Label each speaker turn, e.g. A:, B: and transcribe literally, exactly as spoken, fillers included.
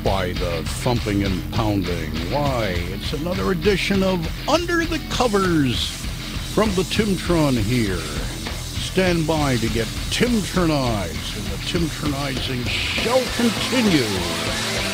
A: by the thumping and pounding. Why, it's another edition of Under the Covers from the Timtron here. Stand by to get Timtronized, and the Timtronizing shall continue.